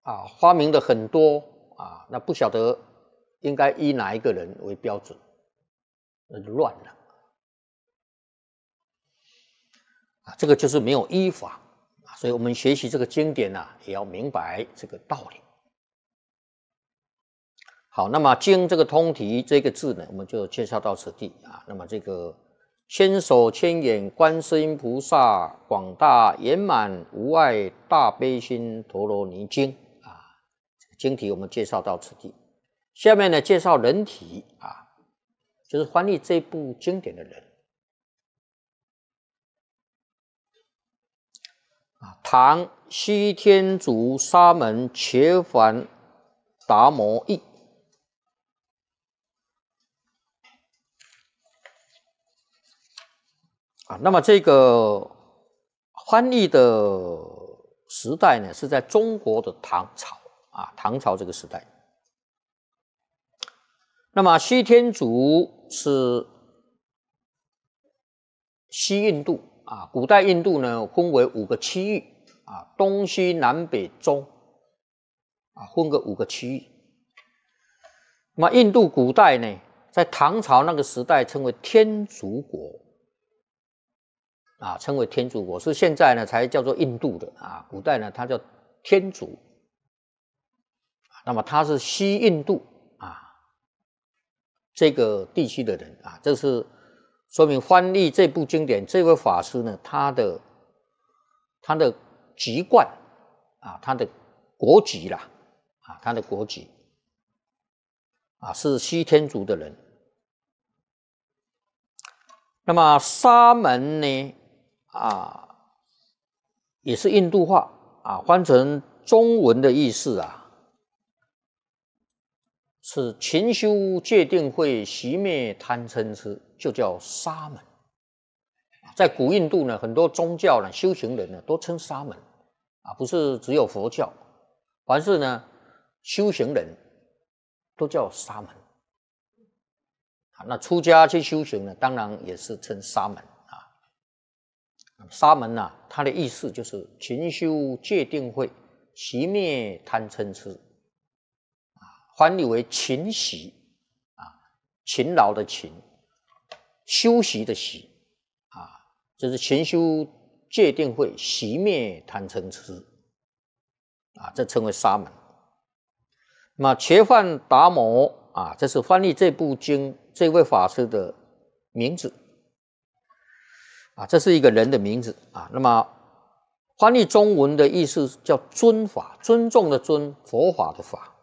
发明的很多那不晓得应该以哪一个人为标准，那就乱了这个就是没有依法所以我们学习这个经典也要明白这个道理。好，那么经这个通题这个字呢，我们就介绍到此地那么这个千手千眼观世音菩萨广大圆满无碍大悲心陀罗尼经这个经题我们介绍到此地。下面呢介绍人体就是翻译这部经典的人唐西天竺沙门伽梵达摩译。那么这个翻译的时代呢，是在中国的唐朝唐朝这个时代。那么西天竺是西印度古代印度呢分为5个区域东西南北中分个5个区域。那么印度古代呢，在唐朝那个时代称为天竺国称为天竺国，是现在呢才叫做印度的古代呢它叫天竺。那么他是西印度这个地区的人这是说明翻译这部经典这位法师呢，他的籍贯他的国籍啦他的国籍是西天竺的人。那么沙门呢也是印度话翻成中文的意思是勤修戒定慧熄灭贪嗔痴，就叫沙门。在古印度呢，很多宗教呢修行人呢都称沙门不是只有佛教，凡是呢修行人都叫沙门那出家去修行呢，当然也是称沙门沙门它的意思就是勤修戒定慧熄灭贪嗔痴翻译为勤习勤劳的勤，修习的习就是勤修戒定慧熄灭贪嗔痴这称为沙门。那么伽梵达摩这是翻译这部经这位法师的名字这是一个人的名字那么翻译中文的意思叫尊法，尊重的尊，佛法的法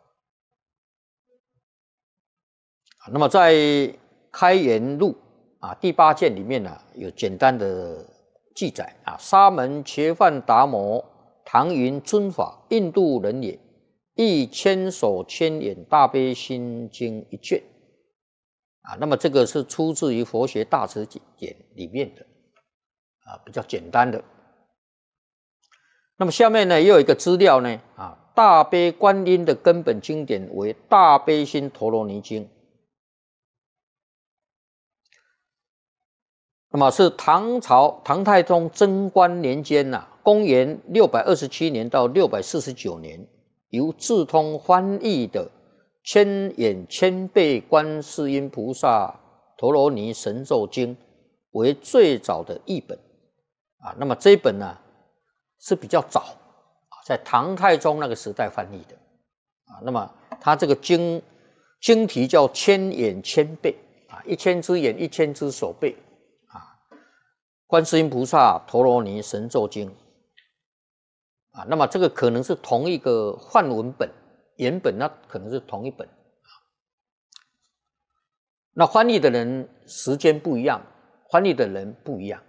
那么在开元录第8卷里面有简单的记载沙门伽梵达摩唐云尊法，印度人也，译千手千眼大悲心经1卷那么这个是出自于佛学大辞典里面的比较简单的。那么下面呢也有一个资料呢大悲观音的根本经典为大悲心陀罗尼经。那么是唐朝唐太宗贞观年间公元627年到649年由智通翻译的千眼千倍观世音菩萨陀罗尼神咒经为最早的译本那么这一本呢是比较早在唐太宗那个时代翻译的那么它这个经题叫千眼千倍1000只眼1000只手背观世音菩萨陀罗尼神咒经那么这个可能是同一个梵文本，原本那可能是同一本那翻译的人时间不一样，翻译的人不一样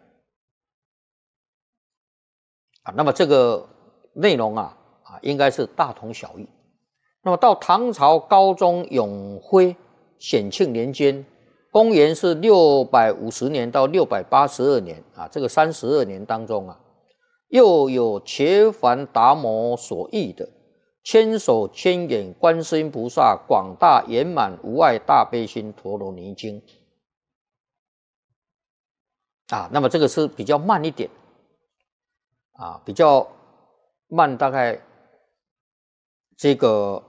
那么这个内容应该是大同小异。那么到唐朝高宗永徽显庆年间，公元是650年到682年这个32年当中又有伽梵达摩所译的千手千眼观世音菩萨广大圆满无碍大悲心陀罗尼经那么这个是比较慢一点比较慢，大概这个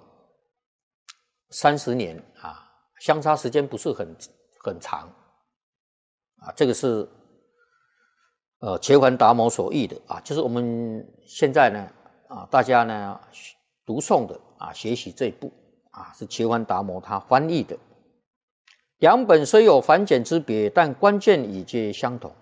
30年啊，相差时间不是很长啊，这个是伽梵达摩所译的啊，就是我们现在呢啊，大家呢读诵的啊，学习这一部啊，是伽梵达摩他翻译的。两本虽有繁简之别，但关键已皆相同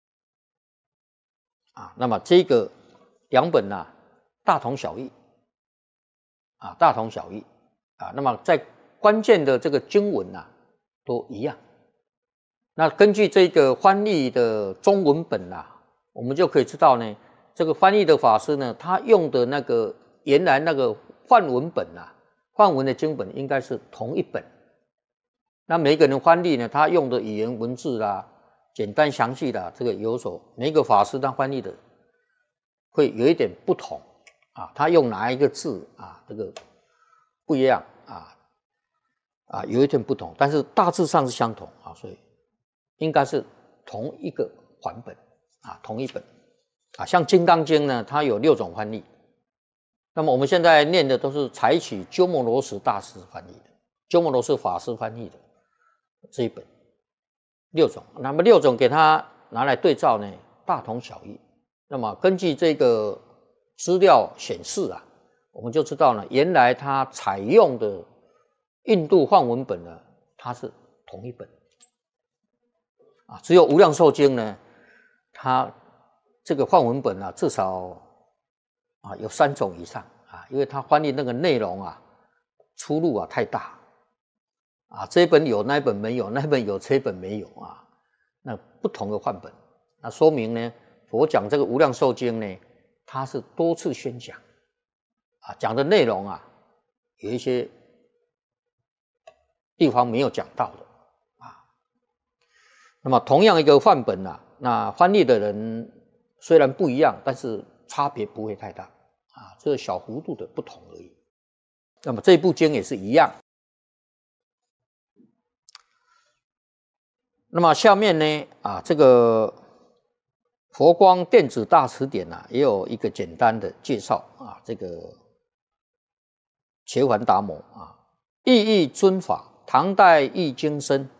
啊。那么这个两本呢，大同小异啊，大同小异啊。那么在关键的这个经文啊，都一样。那根据这个翻译的中文本啊，我们就可以知道呢，这个翻译的法师呢，他用的那个原来那个梵文本啊，梵文的经本应该是同一本。那每一个人翻译呢，他用的语言文字啦，简单详细的这个有所，每一个法师他翻译的会有一点不同啊，他用哪一个字啊，这个不一样啊，有一点不同，但是大致上是相同啊，所以应该是同一个版本啊，同一本啊。像《金刚经》呢，它有6种翻译，那么我们现在念的都是采取鸠摩罗什大师翻译的，鸠摩罗什法师翻译的。这一本6种，那么6种给他拿来对照呢，大同小异。那么根据这个资料显示啊，我们就知道呢，原来他采用的印度梵文本呢，它是同一本啊，只有无量寿经呢，它这个梵文本啊，至少啊有3种以上啊，因为它翻译那个内容啊，出入啊太大。啊，这一本有，那一本没有，那一本有，这一本没有啊。那不同的范本，那说明呢，佛讲这个无量寿经呢，它是多次宣讲啊，讲的内容啊，有一些地方没有讲到的啊。那么同样一个范本啊，那翻译的人虽然不一样，但是差别不会太大啊，这个小幅度的不同而已。那么这部经也是一样。那么下面呢啊，这个佛光电子大辞典啊，也有一个简单的介绍啊，这个伽梵达摩啊，意义尊法，唐代译经生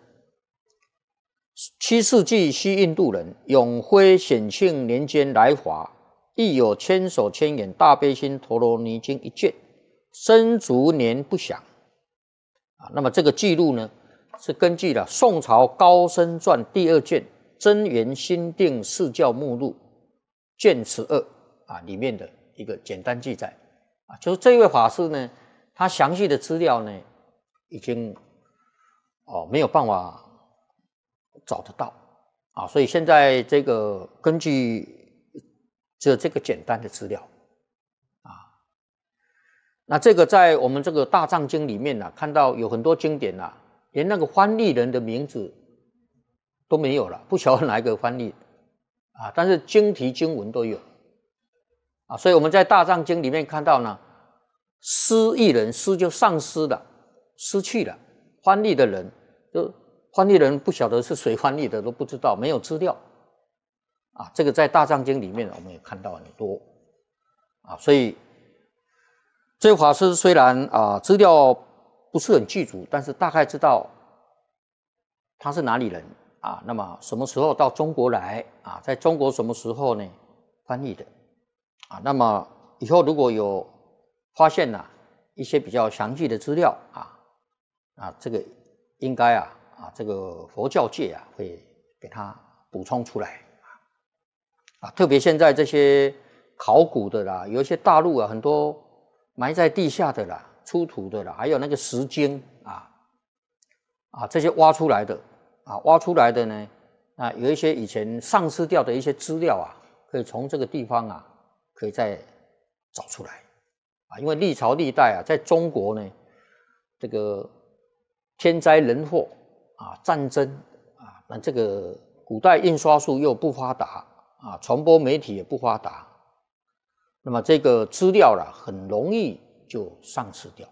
，7世纪西印度人，永徽显庆年间来华，亦有千手千眼大悲心陀罗尼经1卷，生卒年不详啊。那么这个记录呢，是根据了宋朝高僧传第2卷真言心定释教目录卷12啊里面的一个简单记载啊，就是这位法师呢，他详细的资料呢，已经没有办法找得到啊，所以现在这个根据这个简单的资料啊，那这个在我们这个大藏经里面呢，看到有很多经典啊，连那个翻译人的名字都没有了，不晓得哪一个翻译啊，但是经题经文都有啊，所以我们在大藏经里面看到呢，失译人，失就丧失了，失去了，翻译的人就翻译人不晓得是谁翻译的都不知道，没有资料啊，这个在大藏经里面我们也看到很多啊，所以这位法师虽然啊资料不是很具足，但是大概知道他是哪里人啊，那么什么时候到中国来啊，在中国什么时候呢翻译的啊，那么以后如果有发现一些比较详细的资料啊，这个应该这个佛教界会给他补充出来啊，特别现在这些考古的啦，有一些大陆很多埋在地下的啦，出土的啦，还有那个石经这些挖出来的呢有一些以前丧失掉的一些资料可以从这个地方可以再找出来因为历朝历代在中国呢，这个天灾人祸战争那这个古代印刷术又不发达传播媒体也不发达，那么这个资料很容易就丧失掉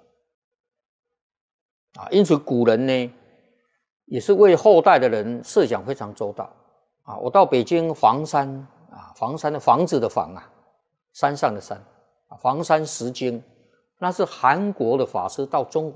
因此古人呢也是为后代的人设想非常周到我到北京房山房山的房子的房山上的山房山石经那是韩国的法师到中国。